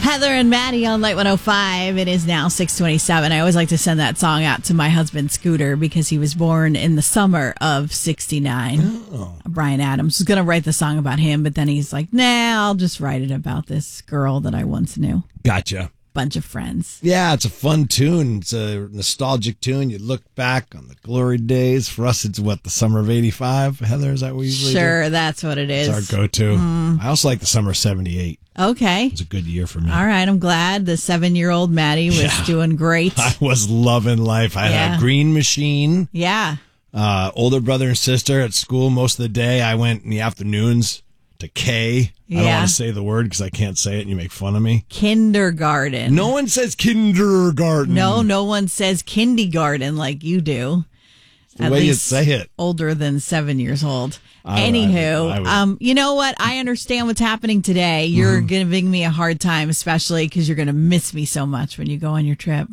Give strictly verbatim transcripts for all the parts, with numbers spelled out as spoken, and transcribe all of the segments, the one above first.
Heather and Maddie on Light one oh five. It is now six twenty-seven. I always like to send that song out to my husband, Scooter, because he was born in the summer of sixty-nine. Oh. Brian Adams was going to write the song about him, but then he's like, nah, I'll just write it about this girl that I once knew. Gotcha. Bunch of friends. Yeah, it's a fun tune. It's a nostalgic tune. You look back on the glory days. For us, it's what, the summer of eighty-five? Heather, is that what we usually Sure, do? that's what it is. It's our go-to. Mm. I also like the summer of seventy-eight. Okay. It's a good year for me. All right, I'm glad the seven-year-old Maddie was yeah. doing great. I was loving life. I yeah. had a green machine. Yeah. Uh, older brother and sister at school most of the day. I went in the afternoons to K. Yeah. I don't want to say the word because I can't say it and you make fun of me. Kindergarten. No one says kindergarten. No, no one says kindergarten like you do. The At way least you say it. Older than seven years old. I, Anywho, I would, I would. um, you know what? I understand what's happening today. You're mm-hmm. giving me a hard time, especially because you're going to miss me so much when you go on your trip.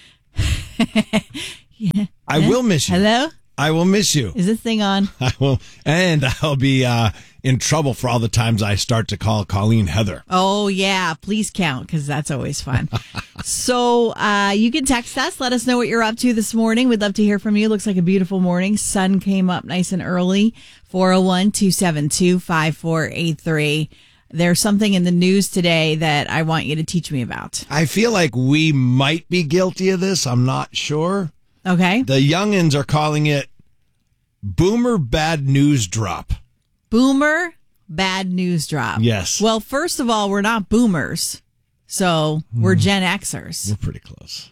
yeah. I will miss you. Hello? I will miss you. Is this thing on? I will, and I'll be uh, in trouble for all the times I start to call Colleen Heather. Oh, yeah. Please count, because that's always fun. So uh, you can text us. Let us know what you're up to this morning. We'd love to hear from you. Looks like a beautiful morning. Sun came up nice and early. four oh one, two seven two, five four eight three. There's something in the news today that I want you to teach me about. I feel like we might be guilty of this. I'm not sure. Okay. The youngins are calling it Boomer Bad News Drop. Boomer Bad News Drop. Yes. Well, first of all, we're not boomers. So we're mm. Gen Xers. We're pretty close.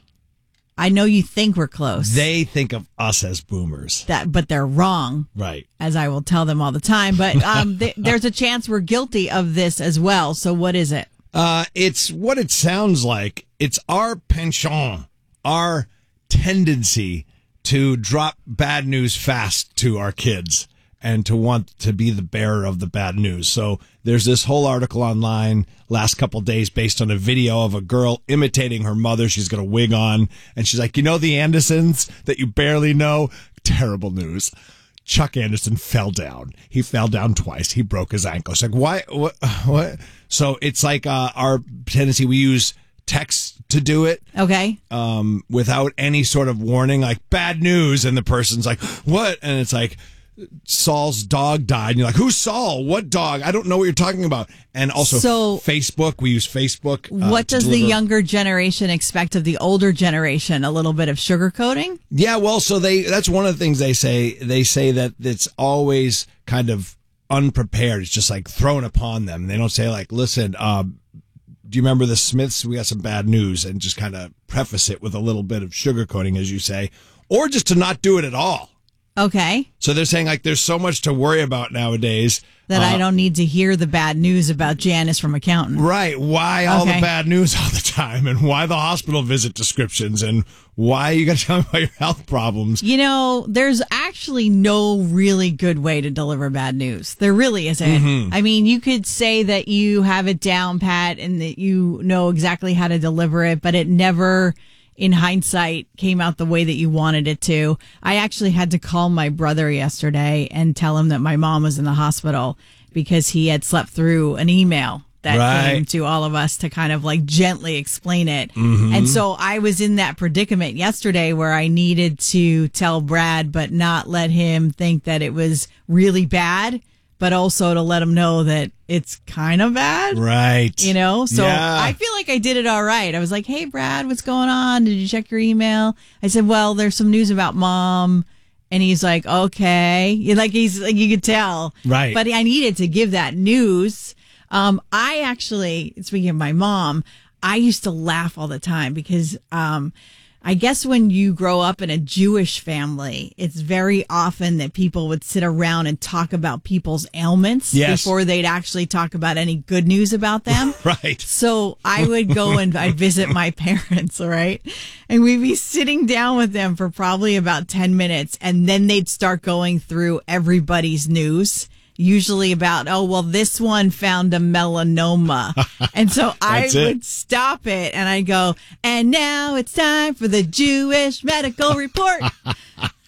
I know you think we're close. They think of us as boomers. That, but they're wrong. Right. As I will tell them all the time. But um, th- there's a chance we're guilty of this as well. So what is it? Uh, it's what it sounds like. It's our penchant, our tendency to drop bad news fast to our kids and to want to be the bearer of the bad news. So there's this whole article online last couple of days based on a video of a girl imitating her mother. She's got a wig on and she's like, you know, the Andersons that you barely know? Terrible news. Chuck Anderson fell down. He fell down twice. He broke his ankle. It's like, why? What? What? So it's like uh, our tendency. We use text to do it. Okay. Um, without any sort of warning, like bad news. And the person's like, what? And it's like, Saul's dog died. And you're like, who's Saul? What dog? I don't know what you're talking about. And also so, Facebook. We use Facebook. Uh, what does deliver. the younger generation expect of the older generation? A little bit of sugarcoating? Yeah, well, so they, that's one of the things they say. They say that it's always kind of unprepared. It's just like thrown upon them. They don't say like, listen, um, do you remember the Smiths? We got some bad news, and just kind of preface it with a little bit of sugarcoating, as you say, or just to not do it at all. Okay. So they're saying like there's so much to worry about nowadays. That uh, I don't need to hear the bad news about Janice from accountant. Right. Why all okay. the bad news all the time, and why the hospital visit descriptions, and why you got to tell me about your health problems. You know, there's actually no really good way to deliver bad news. There really isn't. Mm-hmm. I mean, you could say that you have it down pat and that you know exactly how to deliver it, but it never, in hindsight, came out the way that you wanted it to. I actually had to call my brother yesterday and tell him that my mom was in the hospital because he had slept through an email that right. came to all of us to kind of like gently explain it. Mm-hmm. And so I was in that predicament yesterday where I needed to tell Brad, but not let him think that it was really bad, but also to let him know that it's kind of bad. Right. You know? So yeah. I feel like I did it all right. I was like, hey, Brad, what's going on? Did you check your email? I said, well, there's some news about mom. And he's like, okay. Like he's like, you could tell. Right. But I needed to give that news. Um, I actually, speaking of my mom, I used to laugh all the time because, um, I guess when you grow up in a Jewish family, it's very often that people would sit around and talk about people's ailments yes. before they'd actually talk about any good news about them. Right. So I would go and I'd visit my parents, right? And we'd be sitting down with them for probably about ten minutes, and then they'd start going through everybody's news. Usually about, oh, well, this one found a melanoma. And so I would it. stop it and I'd go, and now it's time for the Jewish medical report.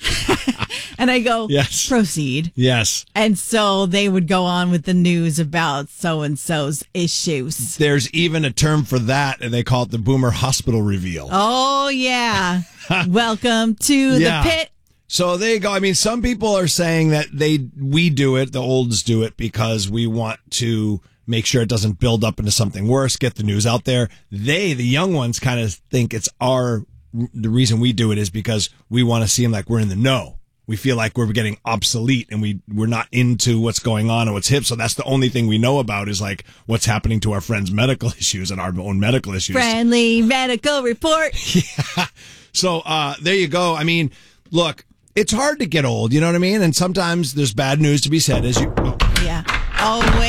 And I go, yes. Proceed. Yes. And so they would go on with the news about so-and-so's issues. There's even a term for that, and they call it the Boomer Hospital Reveal. Oh, yeah. Welcome to yeah. the pit. So there you go. I mean, some people are saying that they we do it, the olds do it, because we want to make sure it doesn't build up into something worse, get the news out there. They, the young ones, kind of think it's our, the reason we do it is because we want to seem like we're in the know. We feel like we're getting obsolete and we, we're not into what's going on and what's hip. So that's the only thing we know about is like what's happening to our friends' medical issues and our own medical issues. Friendly medical report. Yeah. So uh, there you go. I mean, look, it's hard to get old, you know what I mean? And sometimes there's bad news to be said as you... Oh. Yeah. Oh, wait.